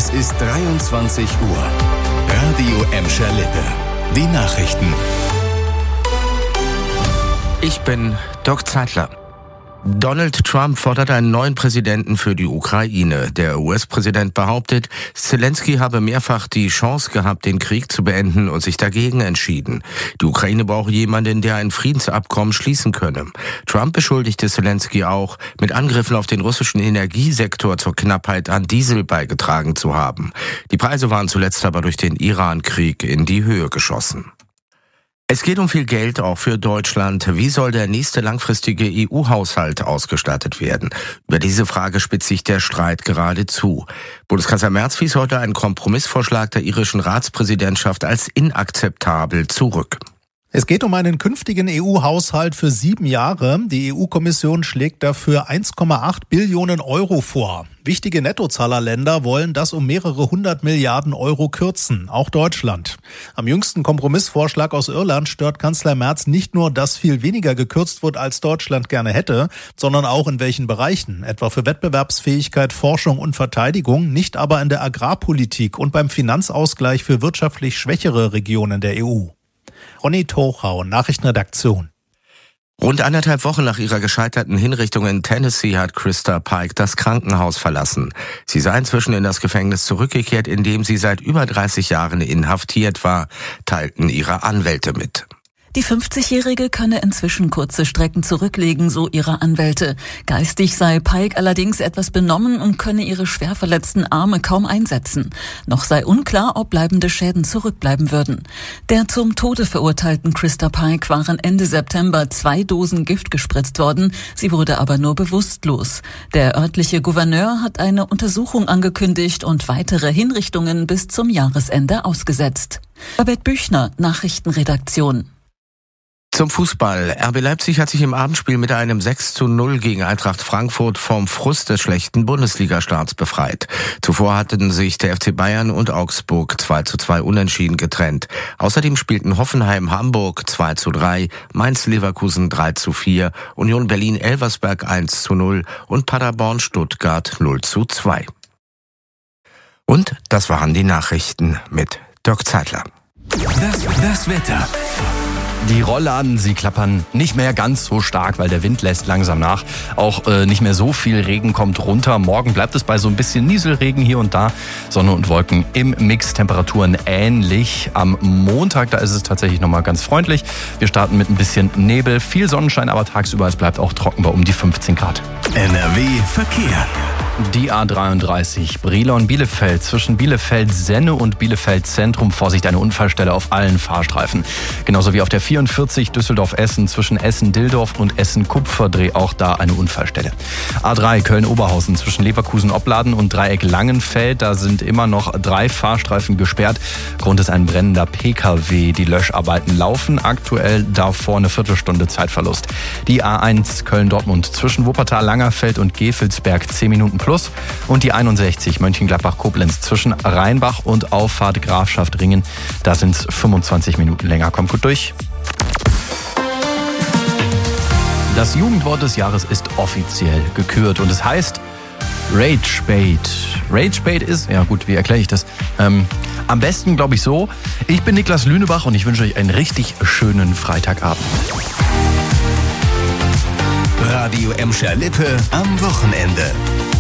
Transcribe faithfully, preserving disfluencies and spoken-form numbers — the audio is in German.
Es ist dreiundzwanzig Uhr. Radio Emscher Lippe. Die Nachrichten. Ich bin Dirk Zeitler. Donald Trump fordert einen neuen Präsidenten für die Ukraine. Der U S-Präsident behauptet, Zelensky habe mehrfach die Chance gehabt, den Krieg zu beenden und sich dagegen entschieden. Die Ukraine brauche jemanden, der ein Friedensabkommen schließen könne. Trump beschuldigte Zelensky auch, mit Angriffen auf den russischen Energiesektor zur Knappheit an Diesel beigetragen zu haben. Die Preise waren zuletzt aber durch den Iran-Krieg in die Höhe geschossen. Es geht um viel Geld, auch für Deutschland. Wie soll der nächste langfristige E U-Haushalt ausgestattet werden? Über diese Frage spitzt sich der Streit geradezu. Bundeskanzler Merz wies heute einen Kompromissvorschlag der irischen Ratspräsidentschaft als inakzeptabel zurück. Es geht um einen künftigen E U-Haushalt für sieben Jahre. Die E U-Kommission schlägt dafür eins Komma acht Billionen Euro vor. Wichtige Nettozahlerländer wollen das um mehrere hundert Milliarden Euro kürzen, auch Deutschland. Am jüngsten Kompromissvorschlag aus Irland stört Kanzler Merz nicht nur, dass viel weniger gekürzt wird, als Deutschland gerne hätte, sondern auch in welchen Bereichen, etwa für Wettbewerbsfähigkeit, Forschung und Verteidigung, nicht aber in der Agrarpolitik und beim Finanzausgleich für wirtschaftlich schwächere Regionen der E U. Ronny Tochau, Nachrichtenredaktion. Rund anderthalb Wochen nach ihrer gescheiterten Hinrichtung in Tennessee hat Krista Pike das Krankenhaus verlassen. Sie sei inzwischen in das Gefängnis zurückgekehrt, in dem sie seit über dreißig Jahren inhaftiert war, teilten ihre Anwälte mit. Die fünfzigjährige könne inzwischen kurze Strecken zurücklegen, so ihre Anwälte. Geistig sei Pike allerdings etwas benommen und könne ihre schwer verletzten Arme kaum einsetzen. Noch sei unklar, ob bleibende Schäden zurückbleiben würden. Der zum Tode verurteilten Krista Pike waren Ende September zwei Dosen Gift gespritzt worden. Sie wurde aber nur bewusstlos. Der örtliche Gouverneur hat eine Untersuchung angekündigt und weitere Hinrichtungen bis zum Jahresende ausgesetzt. Babette Büchner, Nachrichtenredaktion. Zum Fußball. R B Leipzig hat sich im Abendspiel mit einem sechs zu null gegen Eintracht Frankfurt vom Frust des schlechten Bundesliga-Starts befreit. Zuvor hatten sich der F C Bayern und Augsburg zwei zu zwei unentschieden getrennt. Außerdem spielten Hoffenheim Hamburg zwei zu drei, Mainz Leverkusen drei zu vier, Union Berlin Elversberg eins zu null und Paderborn Stuttgart null zu zwei. Und das waren die Nachrichten mit Dirk Zeitler. Das, das Wetter. Die Rollladen, sie klappern nicht mehr ganz so stark, weil der Wind lässt langsam nach. Auch äh, nicht mehr so viel Regen kommt runter. Morgen bleibt es bei so ein bisschen Nieselregen hier und da. Sonne und Wolken im Mix, Temperaturen ähnlich. Am Montag, da ist es tatsächlich nochmal ganz freundlich. Wir starten mit ein bisschen Nebel, viel Sonnenschein, aber tagsüber es bleibt auch trocken bei um die fünfzehn Grad. N R W Verkehr. Die A dreiunddreißig, Brilon-Bielefeld, zwischen Bielefeld-Senne und Bielefeld-Zentrum. Vorsicht, eine Unfallstelle auf allen Fahrstreifen. Genauso wie auf der vierundvierzig Düsseldorf-Essen, zwischen Essen-Dildorf und Essen-Kupferdreh, auch da eine Unfallstelle. A drei, Köln-Oberhausen, zwischen Leverkusen-Opladen und Dreieck-Langenfeld. Da sind immer noch drei Fahrstreifen gesperrt. Grund ist ein brennender P K W. Die Löscharbeiten laufen. Aktuell davor eine Viertelstunde Zeitverlust. Die A eins, Köln-Dortmund, zwischen Wuppertal-Langerfeld und Gevelsberg, zehn Minuten plus. Und die einundsechzig, Mönchengladbach-Koblenz, zwischen Rheinbach und Auffahrt Grafschaft Ringen. Da sind es fünfundzwanzig Minuten länger. Kommt gut durch. Das Jugendwort des Jahres ist offiziell gekürt und es heißt Ragebait. Ragebait ist, ja gut, wie erkläre ich das? Ähm, am besten, glaube ich, so. Ich bin Niklas Lünebach und ich wünsche euch einen richtig schönen Freitagabend. Radio Emscher Lippe am Wochenende.